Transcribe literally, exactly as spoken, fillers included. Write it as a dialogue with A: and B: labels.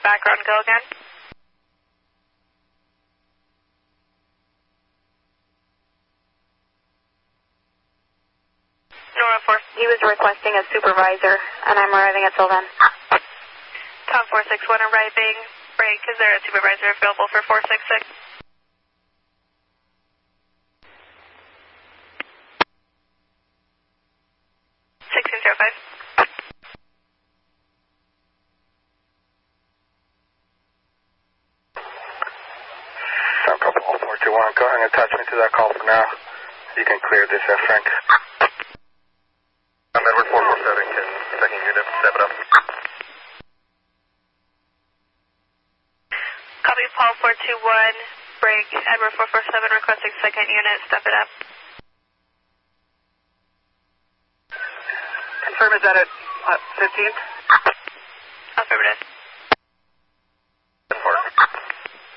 A: background, go again. Nora four.
B: He was requesting a supervisor, and I'm arriving at Sylvan.
A: Tom four six one arriving. Break. Is there a supervisor available for four six six? sixteen zero five.
C: South Couple four two one, go ahead and attach me to that call for now. You can clear this, uh, Frank. I'm Edward four four seven, can second unit step it up?
A: Copy Paul four two one, break. Edward four four seven requesting second unit, step it up.
D: Confirm, is that at uh, fifteenth?
A: Affirmative.